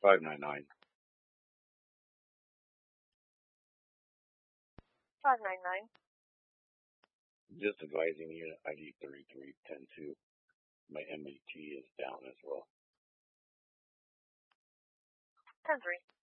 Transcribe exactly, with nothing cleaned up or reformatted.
five nine nine. five nine nine. Just advising you, I D three three one zero two. My M E T is down as well. ten three.